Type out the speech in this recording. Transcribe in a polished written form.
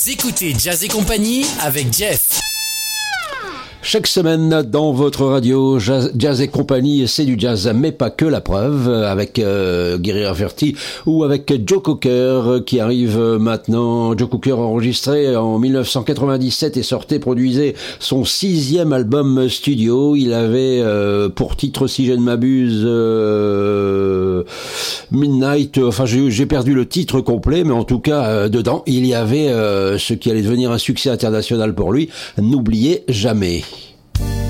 Écoutez Jazz et compagnie avec Jeff. Chaque semaine dans votre radio, Jazz et compagnie, c'est du jazz, mais pas que, la preuve, avec Gary Rafferty ou avec Joe Cocker qui arrive maintenant. Joe Cocker enregistré en 1997 et produisait son 6e album studio. Il avait pour titre, si je ne m'abuse, Midnight, enfin j'ai perdu le titre complet, mais en tout cas dedans il y avait ce qui allait devenir un succès international pour lui, N'oubliez jamais.